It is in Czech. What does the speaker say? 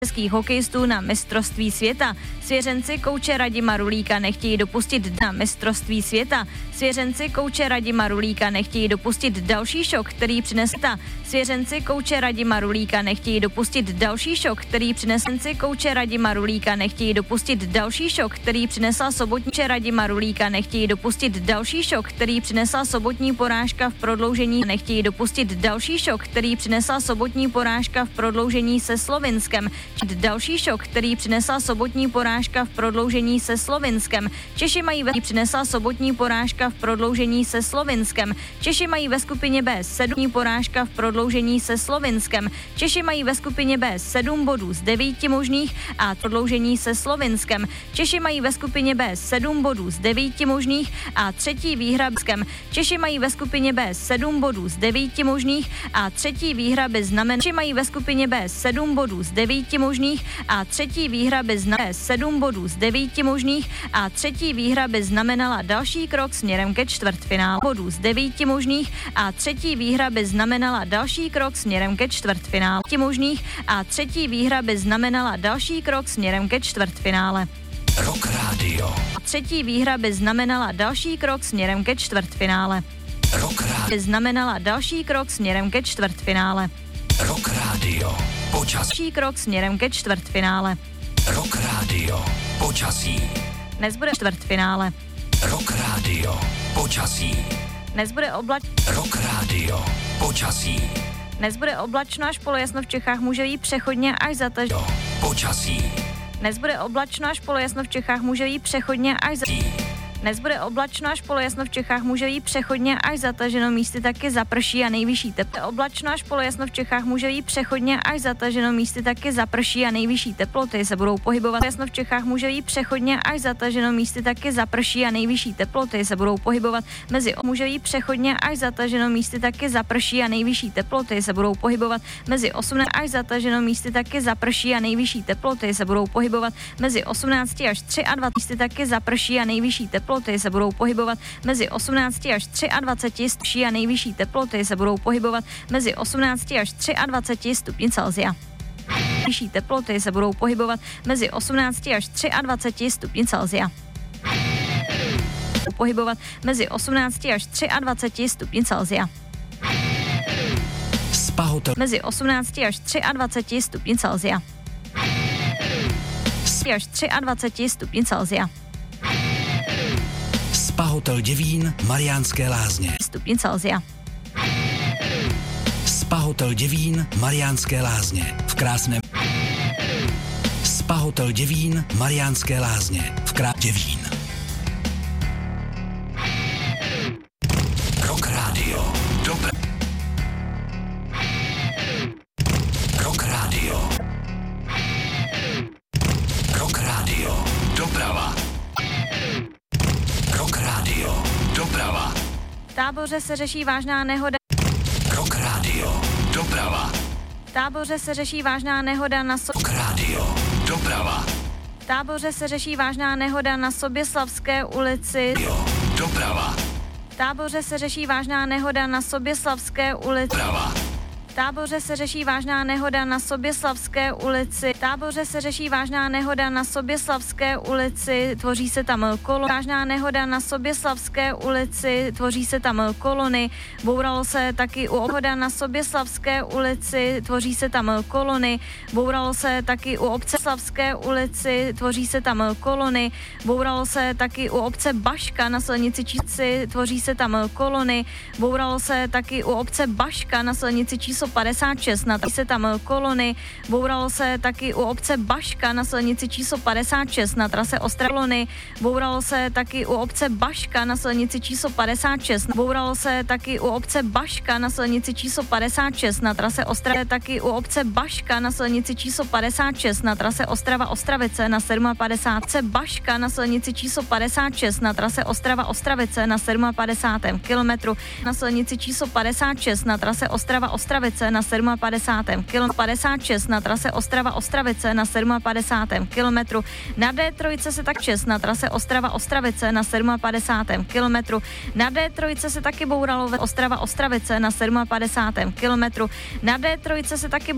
českých hokejistů na mistrovství světa. Svěřenci kouče Radima Rulíka nechtějí dopustit na mistrovství světa. Svěřenci kouče Radima Rulíka nechtějí dopustit další šok, který přinese. Svěřenci kouče Radima Rulíka nechtějí dopustit další šok, který přinese. Kouče Radima Rulíka nechtějí dopustit další šok, který přinesla sobotní Radima Rulíka nechtějí dopustit další šok, který přinesla sobotní porážka v prodloužení. Nechtějí dopustit další šok, který přinesla sobotní porážka v prodloužení se Slovinskem. Další šok, který přinesla sobotní porážka v prodloužení se Slovinskem. Češi mají přinesla sobotní porážka v prodloužení se Slovinskem. Češi mají ve skupině B 7 porážka v prodloužení se Slovinskem. Češi mají ve skupině B 7 bodů z 9 možných a prodloužení se Slovinskem. Češi mají ve skupině B 7 bodů z 9 možných a třetí výhra Bskem. Češi mají ve skupině B 7 bodů z 9 možných a třetí výhra by znamenala. Češi mají ve skupině B 7 bodů z 9 možných a třetí výhra by znamenala 7 bodů z 9 možných a třetí výhra by znamenala další krok směrem ke čtvrtfinále. Bodů z 9 možných a třetí výhra by znamenala další krok směrem ke čtvrtfinále. Možných a třetí výhra by znamenala další krok směrem ke čtvrtfinále. Rock Radio. Třetí výhra by znamenala další krok směrem ke čtvrtfinále. Rock Radio. By znamenala další krok směrem ke čtvrtfinále. Rock Radio. Počasí. Další krok směrem ke čtvrtfinále. Rock Radio. Počasí. Dnes bude čtvrtfinále. Rock Radio. Počasí. Dnes bude Rock Radio. Počasí. Dnes bude oblačno až polojasno v Čechách, může jít přechodně až zataženo. Počasí. Dnes bude oblačno až polojasno v Čechách, může jít přechodně až Dnes bude oblačno až polojasno v Čechách, může jít přechodně až zataženo, místy taky zaprší a nejvyšší teplo. Oblačno až polojasno v Čechách, může jít přechodně až zataženo, místy taky zaprší a nejvyšší teploty se budou pohybovat. Jasno v Čechách může jít přechodně až zataženo, místy taky zaprší a nejvyšší teploty se budou pohybovat mezi může jít přechodně až zataženo, místy taky zaprší a nejvyšší teploty se budou pohybovat mezi 18 až zataženo, místy taky zaprší a nejvyšší teploty se budou pohybovat mezi 18 až 23, místy taky zaprší a nejvyšší teploty se budou pohybovat mezi 18 až 23 stupňů a nejvyšší teploty se budou pohybovat mezi 18 až 23 stupni Celsia. Nejvyšší teploty se budou pohybovat mezi 18 až 23 stupni Celsia. Pohybovat mezi 18 až 23 stupni Celsia. Spahotel. Mezi 18 až 23 stupni Celsia. Až 23 stupni Celsia. Spahotel Děvín, Mariánské Lázně. Stupni Celsia. Spahotel Děvín, Mariánské Lázně. V krásném. Spahotel Děvín, Mariánské Lázně. V Děvín. Rock Radio. Dobré. Rock Radio. Rock Radio. Doprava. Rock Radio. Doprava. V Táboře se řeší vážná nehoda. Rock Radio. Doprava. V Táboře se řeší vážná nehoda na Rock Radio. Doprava. V Táboře se řeší vážná nehoda na Soběslavské ulici. Doprava. V Táboře se řeší vážná nehoda na Soběslavské ulici. Doprava. V Táboře se řeší vážná nehoda na Soběslavské ulici. V Táboře se řeší vážná nehoda na Soběslavské ulici. Tvoří se tam kolony. Vážná nehoda na Soběslavské ulici. Tvoří se tam kolony. Bouralo se taky u obchoda na Soběslavské ulici. Tvoří se tam kolony. Bouralo se taky u obce Slavské ulici. Tvoří se tam kolony. Bouralo se taky u obce Baška na silnici číslo. Tvoří se tam kolony. Bouralo se taky u obce Baška na silnici číslo 56, na trase tam kolony. Bouralo se taky u obce Baška na silnici číslo 56 na trase Ostravlony. Bouralo se taky u obce Baška na silnici číslo 56. Bouralo se taky u obce Baška na silnici číslo 56 na trase Ostrava. Taky u obce Baška na silnici číslo 56 na trase Ostrava Ostravice na 57. Baška na silnici číslo 56 na trase Ostrava Ostravice na 57. kilometru. Na silnici číslo 56 na trase Ostrava Ostravice na 57. kilometru. 56 na trase Ostrava Ostravice na 57. kilometru. Na D3 se tak 6 na trase Ostrava Ostravice na 57. kilometru. Na D3 se taky bouralo Ostrava Ostravice na 57. kilometru. Na D3 se taky